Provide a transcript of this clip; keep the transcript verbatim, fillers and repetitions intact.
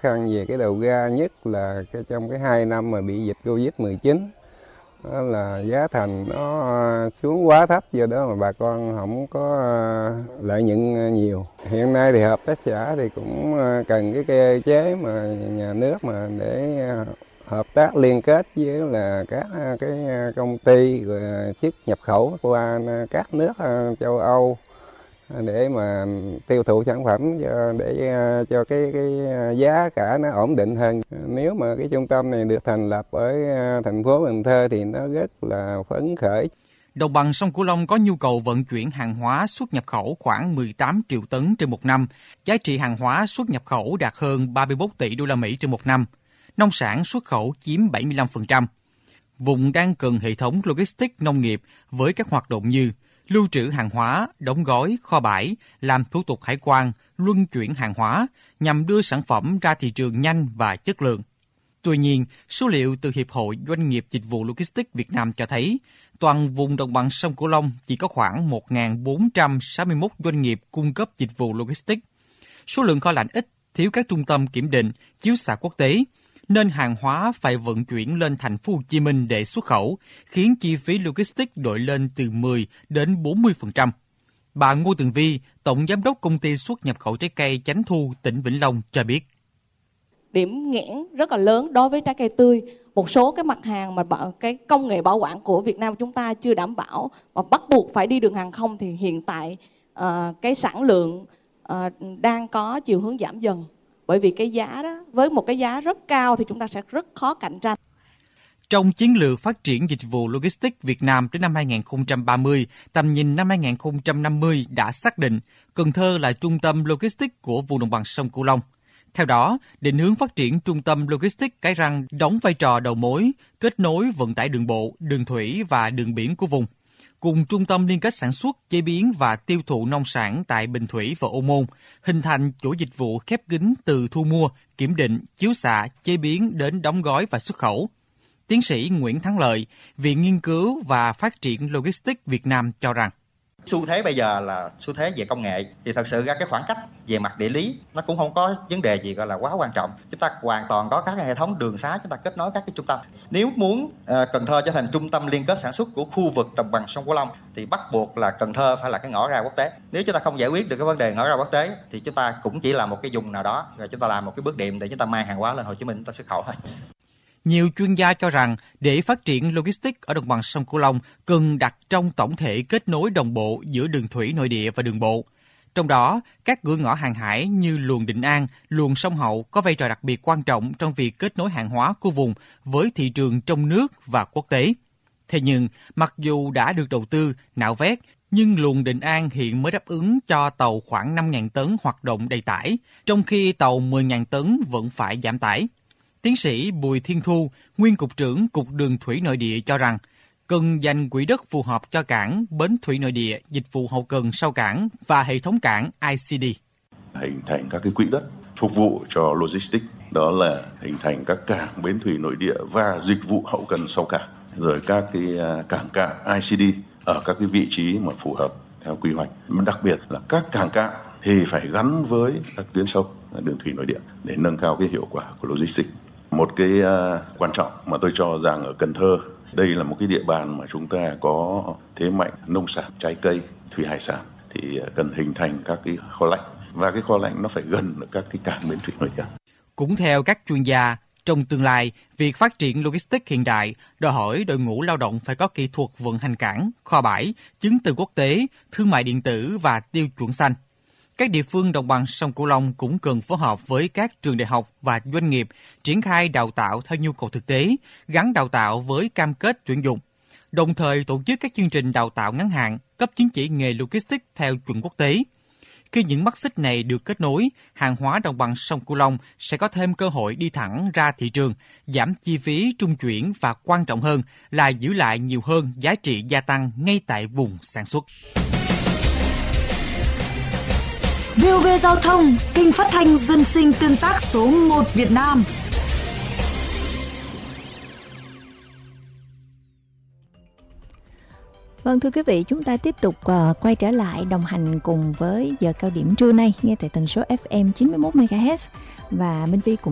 khăn về cái đầu ra, nhất là cái trong cái hai năm mà bị dịch Covid mười chín. Đó là giá thành nó xuống quá thấp, do đó mà bà con không có lợi nhuận nhiều. Hiện nay thì hợp tác xã thì cũng cần cái cơ chế mà nhà nước mà để hợp tác liên kết với là các cái công ty rồi chức nhập khẩu qua các nước châu Âu để mà tiêu thụ sản phẩm cho, để cho cái cái giá cả nó ổn định hơn. Nếu mà cái trung tâm này được thành lập ở thành phố Cần Thơ thì nó rất là phấn khởi. Đồng bằng sông Cửu Long có nhu cầu vận chuyển hàng hóa xuất nhập khẩu khoảng mười tám triệu tấn trên một năm, giá trị hàng hóa xuất nhập khẩu đạt hơn ba mươi mốt tỷ đô la Mỹ trên một năm. Nông sản xuất khẩu chiếm bảy mươi lăm phần trăm. Vùng đang cần hệ thống logistics nông nghiệp với các hoạt động như lưu trữ hàng hóa, đóng gói, kho bãi, làm thủ tục hải quan, luân chuyển hàng hóa nhằm đưa sản phẩm ra thị trường nhanh và chất lượng. Tuy nhiên, số liệu từ Hiệp hội Doanh nghiệp Dịch vụ Logistics Việt Nam cho thấy, toàn vùng đồng bằng sông Cửu Long chỉ có khoảng một nghìn bốn trăm sáu mươi mốt doanh nghiệp cung cấp dịch vụ logistics. Số lượng kho lạnh ít, thiếu các trung tâm kiểm định, chiếu xạ quốc tế, nên hàng hóa phải vận chuyển lên thành phố Hồ Chí Minh để xuất khẩu, khiến chi phí logistics đội lên từ mười đến bốn mươi phần trăm. Bà Ngô Tường Vi, Tổng Giám đốc Công ty xuất nhập khẩu trái cây Chánh Thu, tỉnh Vĩnh Long cho biết. Điểm nghẽn rất là lớn đối với trái cây tươi. Một số cái mặt hàng mà cái công nghệ bảo quản của Việt Nam chúng ta chưa đảm bảo và bắt buộc phải đi đường hàng không thì hiện tại uh, cái sản lượng uh, đang có chiều hướng giảm dần. Bởi vì cái giá đó, với một cái giá rất cao thì chúng ta sẽ rất khó cạnh tranh. Trong chiến lược phát triển dịch vụ logistics Việt Nam đến năm hai nghìn không trăm ba mươi, tầm nhìn năm hai nghìn không trăm năm mươi đã xác định Cần Thơ là trung tâm logistics của vùng đồng bằng sông Cửu Long. Theo đó, định hướng phát triển trung tâm logistics Cái Răng đóng vai trò đầu mối, kết nối vận tải đường bộ, đường thủy và đường biển của vùng. Cùng trung tâm liên kết sản xuất, chế biến và tiêu thụ nông sản tại Bình Thủy và Ô Môn, hình thành chuỗi dịch vụ khép kín từ thu mua, kiểm định, chiếu xạ, chế biến đến đóng gói và xuất khẩu. Tiến sĩ Nguyễn Thắng Lợi, Viện Nghiên cứu và Phát triển Logistics Việt Nam cho rằng, xu thế bây giờ là xu thế về công nghệ, thì thật sự ra cái khoảng cách về mặt địa lý nó cũng không có vấn đề gì gọi là quá quan trọng. Chúng ta hoàn toàn có các cái hệ thống đường xá, chúng ta kết nối các cái trung tâm. Nếu muốn uh, Cần Thơ trở thành trung tâm liên kết sản xuất của khu vực đồng bằng sông Cửu Long thì bắt buộc là Cần Thơ phải là cái ngõ ra quốc tế. Nếu chúng ta không giải quyết được cái vấn đề ngõ ra quốc tế thì chúng ta cũng chỉ là một cái vùng nào đó rồi chúng ta làm một cái bước đệm để chúng ta mang hàng hóa lên Hồ Chí Minh chúng ta xuất khẩu thôi. Nhiều chuyên gia cho rằng để phát triển logistics ở đồng bằng sông Cửu Long cần đặt trong tổng thể kết nối đồng bộ giữa đường thủy nội địa và đường bộ. Trong đó, các cửa ngõ hàng hải như luồng Định An, luồng sông Hậu có vai trò đặc biệt quan trọng trong việc kết nối hàng hóa của vùng với thị trường trong nước và quốc tế. Thế nhưng, mặc dù đã được đầu tư, nạo vét, nhưng luồng Định An hiện mới đáp ứng cho tàu khoảng năm nghìn tấn hoạt động đầy tải, trong khi tàu mười nghìn tấn vẫn phải giảm tải. Tiến sĩ Bùi Thiên Thu, nguyên Cục trưởng Cục Đường Thủy Nội địa cho rằng, cần dành quỹ đất phù hợp cho cảng, bến thủy nội địa, dịch vụ hậu cần sau cảng và hệ thống cảng I C D. Hình thành các cái quỹ đất phục vụ cho logistics, đó là hình thành các cảng, bến thủy nội địa và dịch vụ hậu cần sau cảng, rồi các cái cảng cạn I C D ở các cái vị trí mà phù hợp theo quy hoạch. Đặc biệt là các cảng cạn thì phải gắn với các tuyến sông, đường thủy nội địa để nâng cao cái hiệu quả của logistics. Một cái uh, quan trọng mà tôi cho rằng ở Cần Thơ, đây là một cái địa bàn mà chúng ta có thế mạnh nông sản, trái cây, thủy hải sản thì cần hình thành các cái kho lạnh và cái kho lạnh nó phải gần ở các cái cảng bến thủy nội địa. Cũng theo các chuyên gia, trong tương lai, việc phát triển logistics hiện đại đòi hỏi đội ngũ lao động phải có kỹ thuật vận hành cảng, kho bãi, chứng từ quốc tế, thương mại điện tử và tiêu chuẩn xanh. Các địa phương đồng bằng sông Cửu Long cũng cần phối hợp với các trường đại học và doanh nghiệp triển khai đào tạo theo nhu cầu thực tế, gắn đào tạo với cam kết tuyển dụng, đồng thời tổ chức các chương trình đào tạo ngắn hạn, cấp chứng chỉ nghề logistics theo chuẩn quốc tế. Khi những mắt xích này được kết nối, hàng hóa đồng bằng sông Cửu Long sẽ có thêm cơ hội đi thẳng ra thị trường, giảm chi phí trung chuyển và quan trọng hơn là giữ lại nhiều hơn giá trị gia tăng ngay tại vùng sản xuất. vê o vê Giao thông, kênh phát thanh dân sinh tương tác số một Việt Nam. Vâng, thưa quý vị, chúng ta tiếp tục uh, quay trở lại đồng hành cùng với giờ cao điểm trưa nay nghe tại tần số ép em chín mươi mốt mê ga héc và Minh Vi cũng